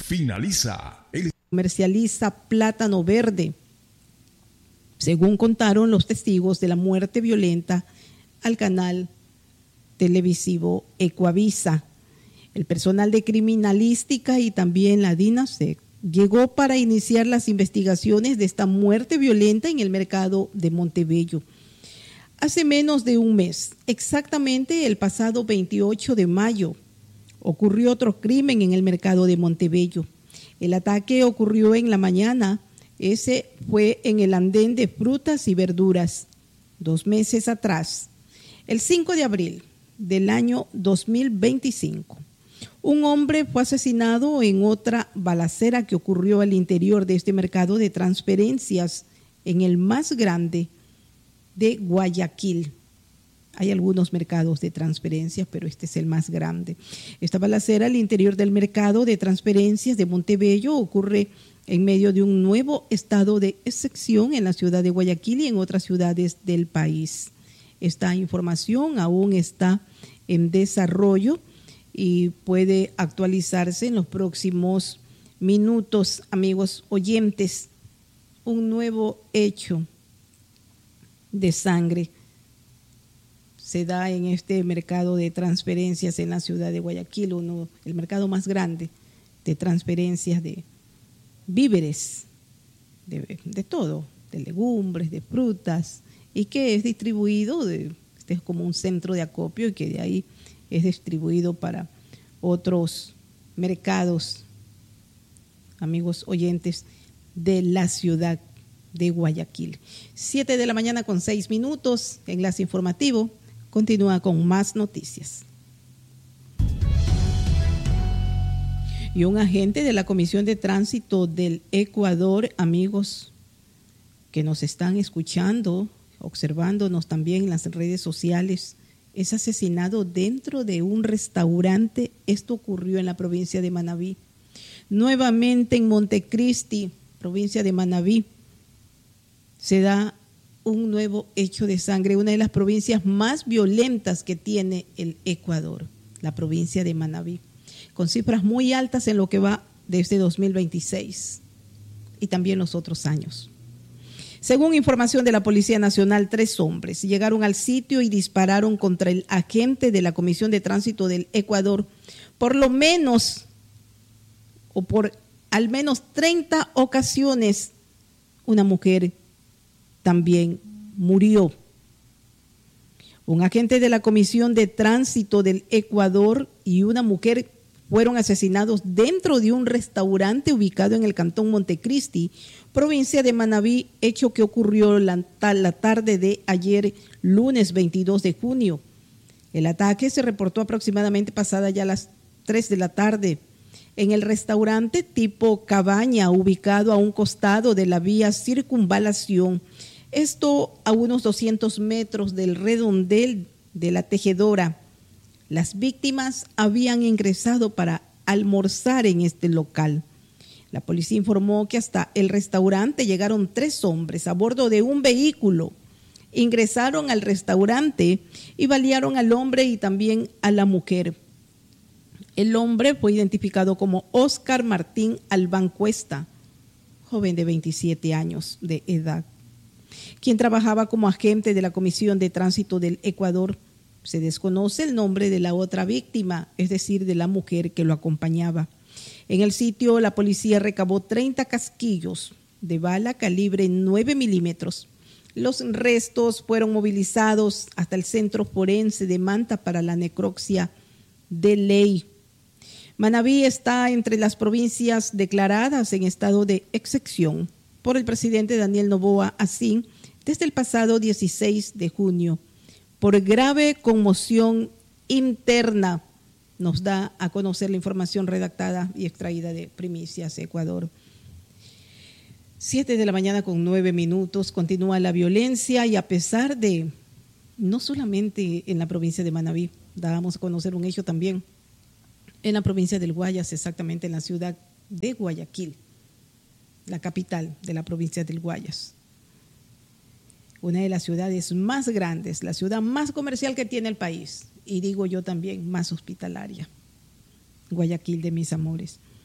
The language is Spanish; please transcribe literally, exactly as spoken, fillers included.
Finaliza el... Comercializa plátano verde, según contaron los testigos de la muerte violenta al canal televisivo Ecuavisa. El personal de criminalística y también la DINASEC llegó para iniciar las investigaciones de esta muerte violenta en el mercado de Montebello. Hace menos de un mes, exactamente el pasado veintiocho de mayo, ocurrió otro crimen en el mercado de Montebello. El ataque ocurrió en la mañana. Ese fue en el andén de frutas y verduras, dos meses atrás, el cinco de abril del año dos mil veinticinco. Un hombre fue asesinado en otra balacera que ocurrió al interior de este mercado de transferencias en el más grande de Guayaquil. Hay algunos mercados de transferencias, pero este es el más grande. Esta balacera al interior del mercado de transferencias de Montebello ocurre en medio de un nuevo estado de excepción en la ciudad de Guayaquil y en otras ciudades del país. Esta información aún está en desarrollo y puede actualizarse en los próximos minutos, amigos oyentes. Un nuevo hecho de sangre se da en este mercado de transferencias en la ciudad de Guayaquil, uno, el mercado más grande de transferencias de víveres, de, de todo, de legumbres, de frutas, y que es distribuido, de, este es como un centro de acopio y que de ahí es distribuido para otros mercados, amigos oyentes, de la ciudad de Guayaquil. Siete de la mañana con seis minutos, enlace informativo. Continúa con más noticias. Y un agente de la Comisión de Tránsito del Ecuador, amigos que nos están escuchando, observándonos también en las redes sociales, es asesinado dentro de un restaurante. Esto ocurrió en la provincia de Manabí. Nuevamente en Montecristi, provincia de Manabí, se da un nuevo hecho de sangre, una de las provincias más violentas que tiene el Ecuador, la provincia de Manabí, con cifras muy altas en lo que va desde dos mil veintiséis y también los otros años. Según información de la Policía Nacional, tres hombres llegaron al sitio y dispararon contra el agente de la Comisión de Tránsito del Ecuador, por lo menos o por al menos treinta ocasiones. Una mujer también murió. Un agente de la Comisión de Tránsito del Ecuador y una mujer fueron asesinados dentro de un restaurante ubicado en el cantón Montecristi, provincia de Manabí, hecho que ocurrió la, la tarde de ayer, lunes veintidós de junio. El ataque se reportó aproximadamente pasada ya las tres de la tarde en el restaurante tipo cabaña ubicado a un costado de la vía Circunvalación. Esto a unos doscientos metros del redondel de la Tejedora. Las víctimas habían ingresado para almorzar en este local. La policía informó que hasta el restaurante llegaron tres hombres a bordo de un vehículo. Ingresaron al restaurante y balearon al hombre y también a la mujer. El hombre fue identificado como Óscar Martín Albán Cuesta, joven de veintisiete años de edad, quien trabajaba como agente de la Comisión de Tránsito del Ecuador. Se desconoce el nombre de la otra víctima, es decir, de la mujer que lo acompañaba. En el sitio, la policía recabó treinta casquillos de bala calibre nueve milímetros. Los restos fueron movilizados hasta el Centro Forense de Manta para la necropsia de ley. Manabí está entre las provincias declaradas en estado de excepción por el presidente Daniel Noboa Asín desde el pasado dieciséis de junio por grave conmoción interna. Nos da a conocer la información redactada y extraída de Primicias Ecuador. Siete de la mañana con nueve minutos, continúa la violencia y a pesar de, no solamente en la provincia de Manabí, dábamos a conocer un hecho también en la provincia del Guayas, exactamente en la ciudad de Guayaquil, la capital de la provincia del Guayas. Una de las ciudades más grandes, la ciudad más comercial que tiene el país, y digo yo también más hospitalaria, Guayaquil de mis amores.